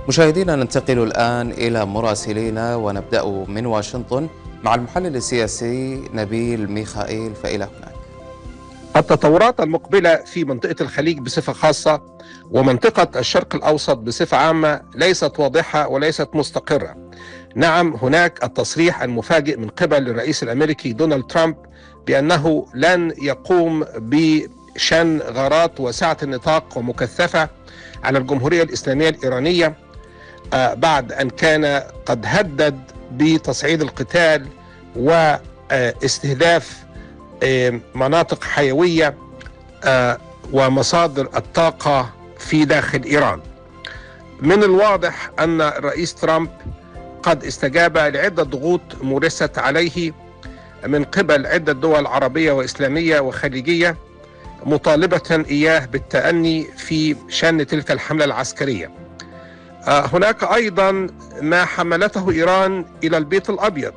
مشاهدينا، ننتقل الآن إلى مراسلينا ونبدأ من واشنطن مع المحلل السياسي نبيل ميخائيل. فإلى هناك. التطورات المقبلة في منطقة الخليج بصفة خاصة ومنطقة الشرق الأوسط بصفة عامة ليست واضحة وليست مستقرة. نعم، هناك التصريح المفاجئ من قبل الرئيس الأمريكي دونالد ترامب بأنه لن يقوم بشن غارات واسعة النطاق ومكثفة على الجمهورية الإسلامية الإيرانية بعد أن كان قد هدد بتصعيد القتال واستهداف مناطق حيوية ومصادر الطاقة في داخل إيران. من الواضح أن الرئيس ترامب قد استجاب لعدة ضغوط مورست عليه من قبل عدة دول عربية وإسلامية وخليجية، مطالبة إياه بالتأني في شن تلك الحملة العسكرية. هناك أيضا ما حملته إيران إلى البيت الأبيض،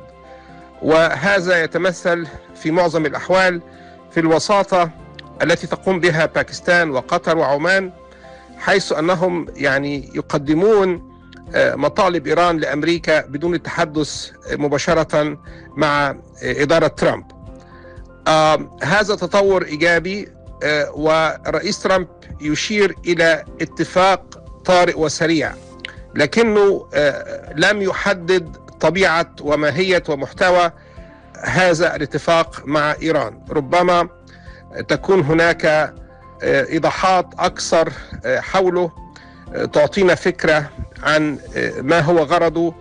وهذا يتمثل في معظم الأحوال في الوساطة التي تقوم بها باكستان وقطر وعمان، حيث أنهم يقدمون مطالب إيران لأمريكا بدون التحدث مباشرة مع إدارة ترامب. هذا تطور إيجابي، ورئيس ترامب يشير إلى اتفاق طارئ وسريع، لكنه لم يحدد طبيعة وماهية ومحتوى هذا الاتفاق مع إيران. ربما تكون هناك إيضاحات أكثر حوله تعطينا فكرة عن ما هو غرضه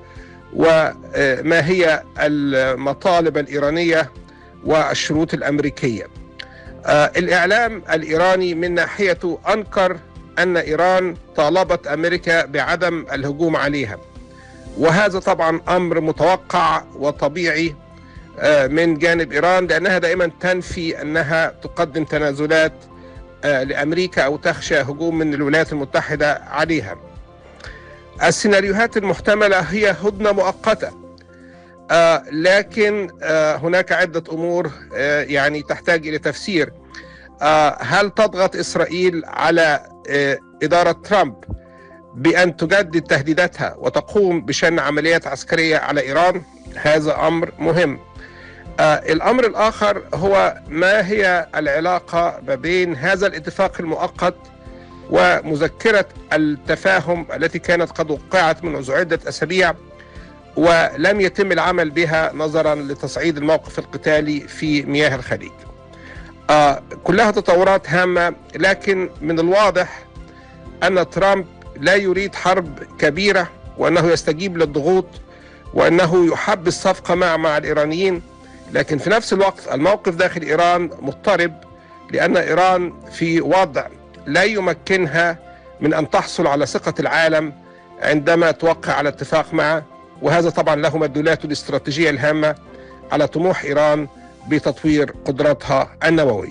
وما هي المطالب الإيرانية والشروط الأمريكية. الإعلام الإيراني من ناحيته أنكر أن إيران طالبت أمريكا بعدم الهجوم عليها، وهذا طبعا أمر متوقع وطبيعي من جانب إيران، لأنها دائما تنفي أنها تقدم تنازلات لأمريكا أو تخشى هجوم من الولايات المتحدة عليها. السيناريوهات المحتملة هي هدنة مؤقتة، لكن هناك عدة أمور تحتاج إلى تفسير. هل تضغط إسرائيل على إدارة ترامب بأن تجدد تهديداتها وتقوم بشن عمليات عسكرية على إيران؟ هذا أمر مهم. الأمر الآخر هو ما هي العلاقة ما بين هذا الاتفاق المؤقت ومذكرة التفاهم التي كانت قد وقعت منذ عدة أسابيع ولم يتم العمل بها نظرا لتصعيد الموقف القتالي في مياه الخليج. كلها تطورات هامة، لكن من الواضح أن ترامب لا يريد حرب كبيرة، وأنه يستجيب للضغوط، وأنه يحب الصفقة مع الإيرانيين. لكن في نفس الوقت الموقف داخل إيران مضطرب، لأن إيران في وضع لا يمكنها من أن تحصل على ثقة العالم عندما توقع على اتفاق معه، وهذا طبعا له مدلولاته الاستراتيجية الهامة على طموح إيران بتطوير قدراتها النووية.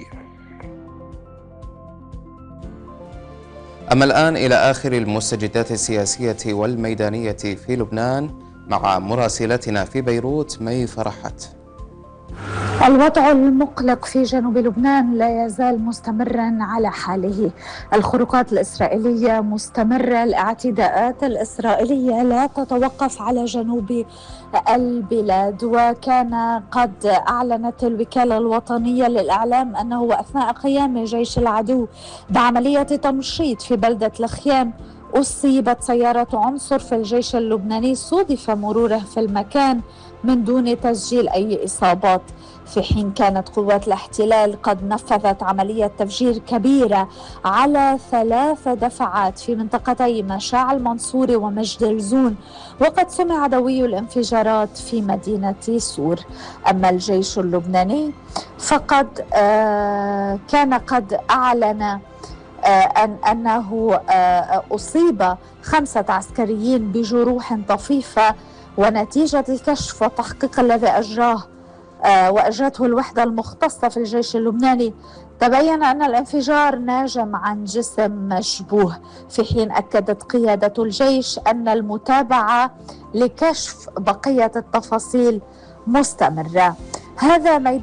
أما الآن إلى آخر المستجدات السياسية والميدانية في لبنان مع مراسلتنا في بيروت مي فرحت. الوضع المقلق في جنوب لبنان لا يزال مستمرا على حاله. الخروقات الإسرائيلية مستمرة، الاعتداءات الإسرائيلية لا تتوقف على جنوب البلاد. وكان قد أعلنت الوكالة الوطنية للإعلام أنه أثناء قيام جيش العدو بعملية تمشيط في بلدة الخيام أصيبت سيارة عنصر في الجيش اللبناني، صودف مروره في المكان من دون تسجيل أي إصابات، في حين كانت قوات الاحتلال قد نفذت عملية تفجير كبيرة على 3 دفعات في منطقتي مشاع المنصوري ومجد الزون، وقد سمع دوي الانفجارات في مدينة سور. أما الجيش اللبناني فقد كان قد أعلن أنه أصيب 5 عسكريين بجروح طفيفة، ونتيجة الكشف والتحقيق الذي وأجرته الوحدة المختصة في الجيش اللبناني تبين أن الانفجار ناجم عن جسم مشبوه، في حين أكدت قيادة الجيش أن المتابعة لكشف بقية التفاصيل مستمرة. هذا